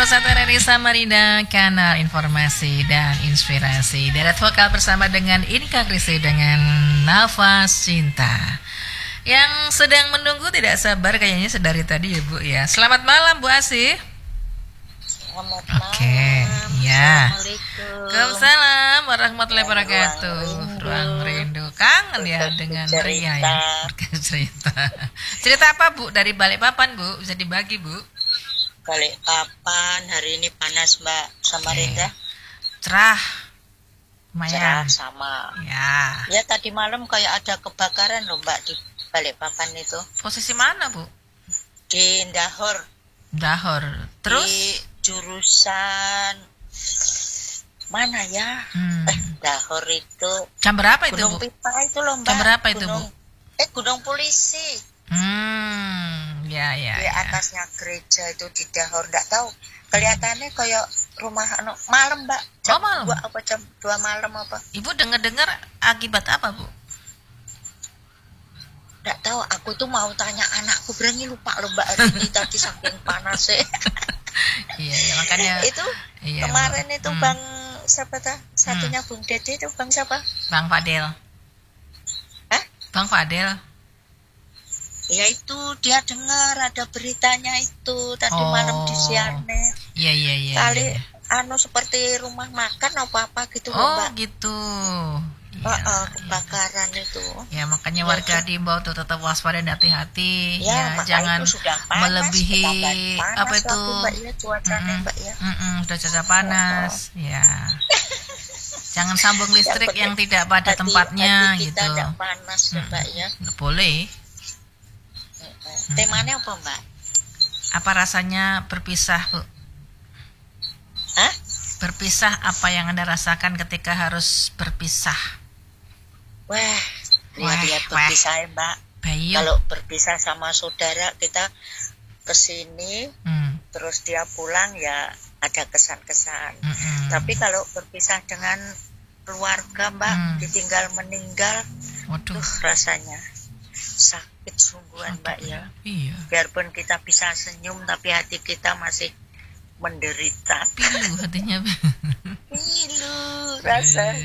101 RRI Samarinda, kanal informasi dan inspirasi. Darat vokal bersama dengan Inka Krisi dengan Nafas Cinta. Yang sedang menunggu tidak sabar kayaknya sedari tadi ya Bu ya. Selamat malam Bu Asih. Selamat malam. Oke, ya. Assalamualaikum. Waalaikumsalam warahmatullahi wabarakatuh. Ruang rindu. Kangen ya dengan Ria ya. Cerita. Cerita apa Bu? Dari Balikpapan Bu? Bisa dibagi Bu? Balikpapan hari ini panas Mbak. Samarinda cerah. Lumayan. cerah sama. Ya. Ya tadi malam kayak ada kebakaran loh Mbak di Balikpapan itu. Posisi mana Bu? Di Dahor. Dahor. Terus? Di jurusan mana ya? Dahor itu. Jam berapa itu Gunung Bu? Pipa itu loh Mbak. Jam berapa itu Bu? Gunung Polisi. Ya. Di atasnya gereja itu di Dahor, nggak tahu kelihatannya kayak rumah malam Mbak, jam malam? 2 apa jam 2 malam apa, Ibu dengar akibat apa Bu? nggak tahu. Aku tuh mau tanya anakku, berani lupa loh Mbak hari ini tadi saking panasnya. Iya makanya itu iya, kemarin Bu. itu Bang siapa tah satunya Bung Dede itu Bang siapa? Bang Fadel. Hah? Bang Fadel. Ya itu dia dengar ada beritanya itu tadi malam di siarnet. Iya. Kali seperti rumah makan apa gitu loh Mbak. Gitu. Kebakaran itu. Ya makanya warga diimbau untuk tetap waspada dan hati-hati. Ya, jangan itu sudah panas, melebihi panas apa itu Mbak ya, cuacanya Mbak ya. Sudah cuaca panas. Ya. Jangan sambung listrik yang tidak pada tempatnya hati kita gitu. Tidak panas ya Mbak ya. Nggak boleh. Temanya apa Mbak? Apa rasanya berpisah Bu? Hah? Berpisah, apa yang Anda rasakan ketika harus berpisah? Lihat berpisah ya Mbak. Bayu. Kalau berpisah sama saudara kita kesini, terus dia pulang ya ada kesan-kesan. Tapi kalau berpisah dengan keluarga Mbak, ditinggal meninggal, rasanya sakit sungguhan Mbak ya. Iya. Biarpun kita bisa senyum, tapi hati kita masih menderita. Pilu hatinya. Pilu rasa.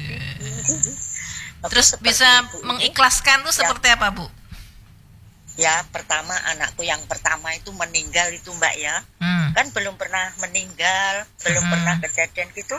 Terus bisa mengikhlaskan tuh seperti apa Bu? Ya pertama anakku yang pertama itu meninggal itu Mbak ya. Kan belum pernah meninggal, belum pernah kejadian gitu.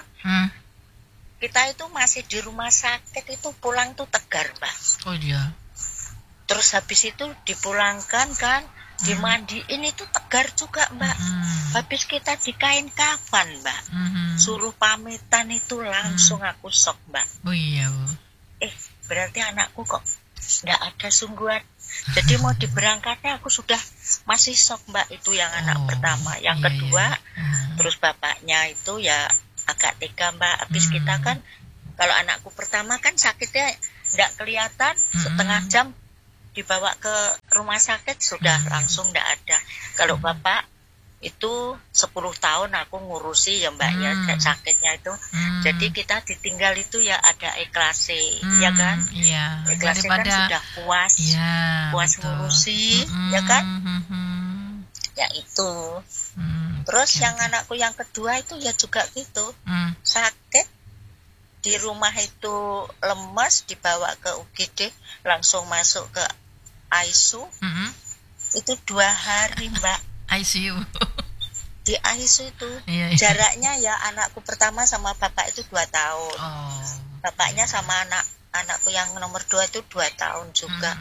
Kita itu masih di rumah sakit itu pulang tuh tegar Mbak. Oh iya. Terus habis itu dipulangkan kan, dimandiin itu tegar juga Mbak. Habis kita di kain kafan Mbak, suruh pamitan itu langsung aku shock Mbak. Oh iya Bu. Berarti anakku kok nggak ada sungguhan. Jadi mau diberangkatnya aku sudah masih shock Mbak. Itu yang anak pertama. Yang kedua, terus bapaknya itu ya agak tega Mbak. Habis kita kan, kalau anakku pertama kan sakitnya nggak kelihatan, setengah jam dibawa ke rumah sakit sudah langsung nggak ada. Kalau bapak itu 10 tahun aku ngurusi ya Mbak ya sakitnya itu. Jadi kita ditinggal itu ya ada ikhlas ya kan. Iya. Ikhlas kan sudah puas, puas betul. Ngurusi ya kan. Ya itu. Terus yang anakku yang kedua itu ya juga gitu. Sakit di rumah itu lemas, dibawa ke UGD langsung masuk ke ICU. Itu 2 hari Mbak. ICU. Di ICU itu iya. Jaraknya ya anakku pertama sama bapak itu 2 tahun. Bapaknya sama anakku yang nomor 2 itu 2 tahun juga.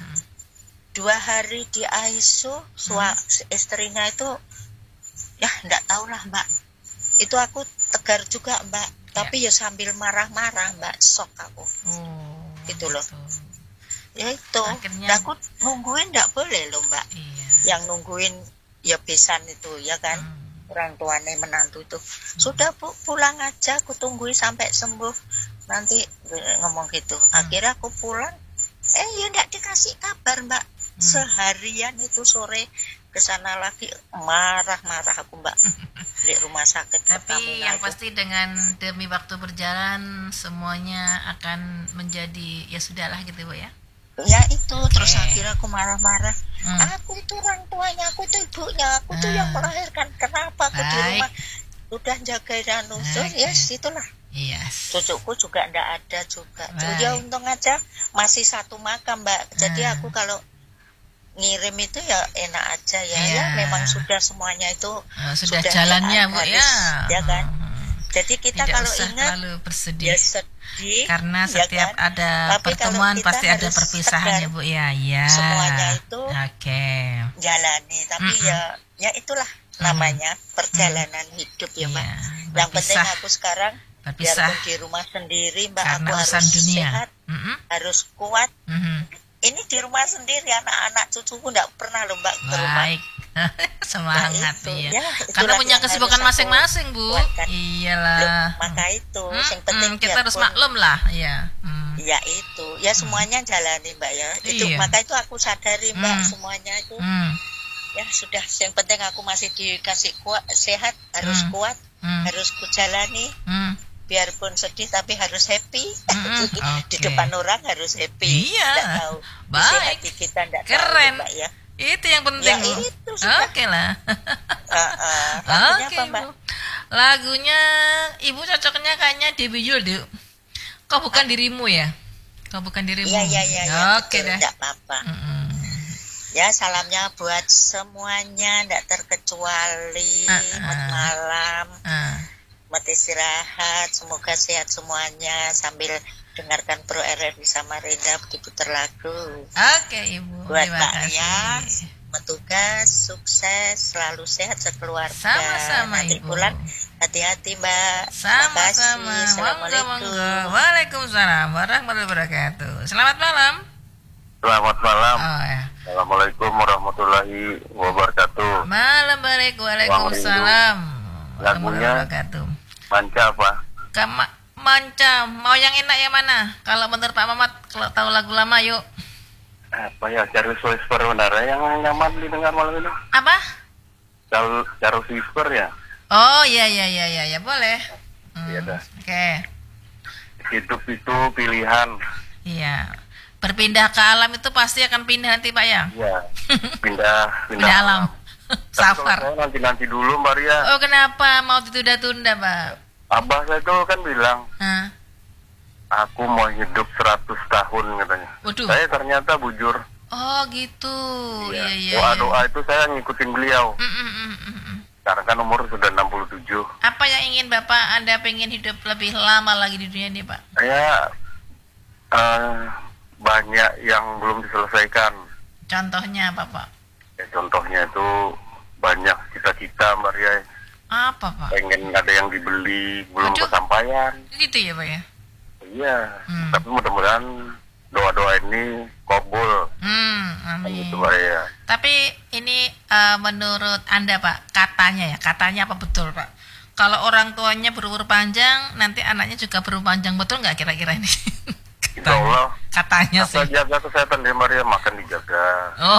2 hari di ICU, istrinya itu ya enggak tahu lah Mbak. Itu aku tegar juga Mbak. Tapi ya sambil marah-marah Mbak, shock aku. Gitu loh. Ya itu. Akhirnya aku nungguin enggak boleh loh Mbak. Yang nungguin ya besan itu ya kan. Orang tuanya menantu itu. Sudah Bu, pulang aja, aku tungguin sampai sembuh. Nanti ngomong gitu. Akhirnya aku pulang. Ya enggak dikasih kabar Mbak. Seharian itu sore ke sana lagi marah-marah aku Mbak di rumah sakit. Tapi yang pasti dengan demi waktu berjalan semuanya akan menjadi ya sudahlah gitu Bu ya. Ya itu terus akhirnya aku marah-marah. Aku itu orang tuanya, aku itu ibunya, aku tuh yang melahirkan. Kenapa aku di rumah udah jagain anu. So, ya situlah. Yes. Cucuku juga ndak ada juga. Ya untung aja masih satu makam, Mbak. Jadi aku kalau ngirim itu ya enak aja ya. Ya memang sudah semuanya itu sudah jalannya, Bu, ya. Ya kan? Jadi kita tidak kalau ingat bersedih. Ya sedih karena ya setiap kan? ada Tapi pertemuan pasti ada perpisahan ya, Bu, ya. Semuanya itu jalani, tapi ya itulah namanya perjalanan hidup ya, Mbak. Yang penting aku sekarang biarpun di rumah sendiri, Mbak, karena aku harus dunia. sehat, harus kuat. Ini di rumah sendiri, anak-anak cucuku enggak pernah loh, Mbak, ke rumah. Semangat ya. Karena punya kesibukan masing-masing, Bu. Iyalah. Maka itu yang penting kita harus maklum lah, ya. Ya itu, ya semuanya jalani, Mbak ya. Itu maka itu aku sadari, Mbak, semuanya itu. Ya sudah, yang penting aku masih dikasih kuat, sehat, harus kuat, harus kujalani. Biarpun sedih tapi harus happy. Di depan orang harus happy. Iya. Nggak tahu. Baik. Hati kita enggak keren. tahu, Mbak ya. Itu yang penting. Ya itu sudah. Oke lah. Lagunya apa, Mbak? Lagunya Ibu cocoknya kayaknya Debbie Yul. Kau bukan dirimu ya? Kau bukan dirimu. Iya. Oke deh. Enggak apa-apa. Ya, salamnya buat semuanya, enggak terkecuali. Selamat malam. Selamat istirahat, semoga sehat semuanya sambil dengarkan Pro RRI Samarinda diputar lagu. Oke, Ibu. Buat Mbaknya, bertugas, sukses, selalu sehat sekeluarga. Sama-sama, Nanti Ibu. pulang hati-hati, Mbak. Sama-sama. Assalamualaikum. Waalaikumsalam warahmatullahi wabarakatuh. Selamat malam. Selamat malam. Ya. Assalamualaikum warahmatullahi wabarakatuh. Malam baik. Waalaikumsalam. Lagunya Manca apa? Manca. Mau yang enak yang mana? Kalau menurut Pak Mamat, kalau tahu lagu lama yuk. Apa ya? Charles Whisper benar yang nyaman didengar malam ini? Apa? Charles Whisper ya? Oh ya boleh. Iya dah. Oke. Hidup itu pilihan. Iya. Berpindah ke alam itu pasti akan pindah nanti, Pak ya? Iya. Pindah alam. Safar. Nanti dulu, Mbak Ria. Oh, kenapa mau ditunda-tunda, Pak? Abah saya itu kan bilang, aku mau hidup 100 tahun katanya. Waduh. Saya ternyata bujur. Oh, gitu. Iya. Doa-doa itu saya ngikutin beliau. Sekarang kan umur sudah 67. Apa yang ingin Bapak Anda pengen hidup lebih lama lagi di dunia ini, Pak? Saya banyak yang belum diselesaikan. Contohnya apa, Pak? Ya, contohnya itu banyak cita-cita, Mbak Ria. Apa, Pak? Pengen ada yang dibeli, belum kesampaian. Gitu ya, Pak ya? Iya, tapi mudah-mudahan doa-doa ini kabul. Amin. Gitu, Mbak Ria. Tapi ini menurut Anda, Pak, katanya apa betul, Pak? Kalau orang tuanya berumur panjang, nanti anaknya juga berumur panjang, betul nggak kira-kira ini? Insya Allah. Katanya sih. Jaga kesehatan deh, Mbak Ria, makan dijaga. Oh.